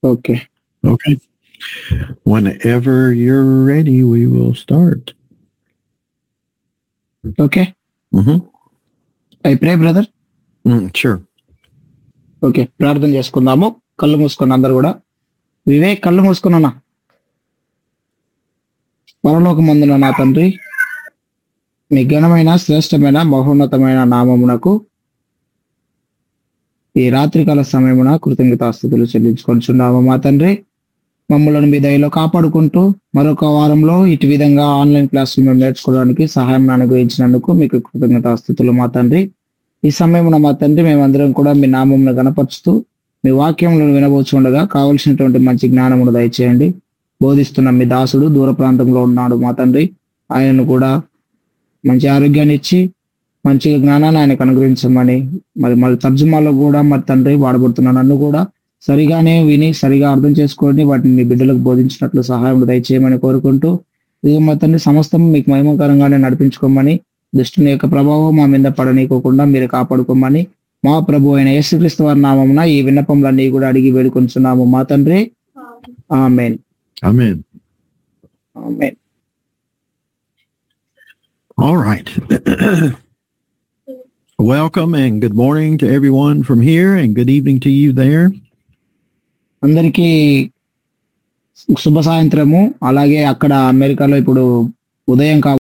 Okay. Okay. Whenever you're ready, we will start. Okay. Mm-hmm. I pray brother. Sure. Okay, ప్రార్థన చేసుకుందాము. కళ్ళు మూసుకున్న అందరు కూడా. వివేక్ కళ్ళు మూసుకున్నా. పరలోకమందున నా తండ్రి, మీ ఘనమైన శ్రేష్టమైన మహోన్నతమైన నామమునకు ఈ రాత్రికాల సమయమున కృతజ్ఞతాస్తుతులు చెల్లించుకొనిచున్నాము. మా తండ్రి, మమ్మల్ని మీ దయలో కాపాడుకుంటూ మరొక వారంలో ఇటు విధంగా ఆన్లైన్ క్లాసులు మేము నేర్చుకోవడానికి సహాయం అనుగ్రహించినందుకు మీకు కృతజ్ఞతాస్తుతులు మా తండ్రి. ఈ సమయమున మా తండ్రి, మేమందరం కూడా మీ నామమును గణపరుస్తూ మీ వాక్యములను వినబోచుండగా కావలసినటువంటి మంచి జ్ఞానమును దయచేయండి. బోధిస్తున్న మీ దాసుడు దూర ప్రాంతంలో ఉన్నాడు మా తండ్రి, ఆయనను కూడా మంచి ఆరోగ్యాన్ని ఇచ్చి మంచి జ్ఞానాన్ని ఆయనకు అనుగ్రహించమని, మళ్ళీ తర్జుమాలో కూడా మరి తండ్రి వాడబడుతున్న నన్ను కూడా సరిగానే విని సరిగా అర్థం చేసుకొని వాటిని మీ బిడ్డలకు బోధించినట్లు సహాయం దయచేయమని కోరుకుంటూ, ఇది మా తండ్రి సమస్తం మీకు మహిమకరంగానే నడిపించుకోమని, దుష్టుని యొక్క ప్రభావం మా మీద పడనీకోకుండా మీరు కాపాడుకోమని మా ప్రభు అయిన యేసుక్రీస్తు వారి నామమున ఈ విన్నపములన్నీ కూడా అడిగి వేడుకొంచున్నాము మా తండ్రి. ఆమేన్. Amen. Amen. All right. Welcome and good morning to everyone from here and good evening to you there. అందరికీ శుభ సాయంత్రము. అలాగే అక్కడ అమెరికాలో ఇప్పుడు ఉదయం